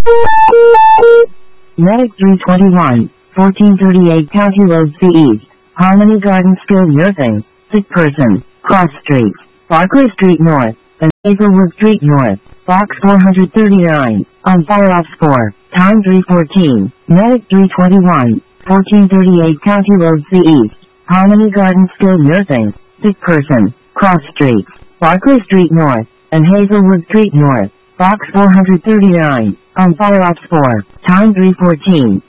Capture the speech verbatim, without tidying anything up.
Medic three twenty-one, fourteen thirty-eight County Road C East, Harmony Garden Skilled Nursing, Sick Person, Cross Street, Barclay Street North, and Hazelwood Street North, Box four thirty-nine, on Fire Ops four, time three fourteen, Medic three twenty-one, fourteen thirty-eight County Road C East, Harmony Garden Skilled Nursing, Sick Person, Cross Street, Barclay Street North, and Hazelwood Street North, Box four thirty-nine, on Fire Ops four, time three fourteen.